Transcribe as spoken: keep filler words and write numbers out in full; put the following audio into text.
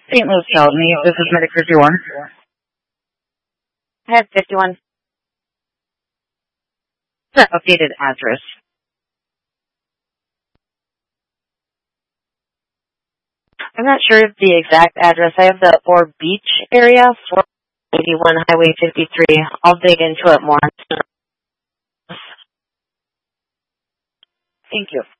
Saint Louis County, this is Medic fifty-one. I have fifty-one. The updated address. I'm not sure of the exact address. I have the Orr Beach area, four eighty-one Highway fifty-three. I'll dig into it more. Thank you.